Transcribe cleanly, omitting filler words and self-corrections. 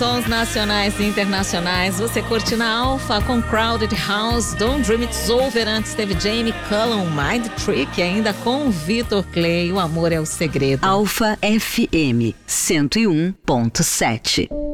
sons nacionais e internacionais. Você curte na Alpha com Crowded House, Don't Dream It's Over. Antes teve Jamie Cullum, Mind Trick, ainda com Vitor Clay, O Amor é o Segredo. Alpha FM 101.7.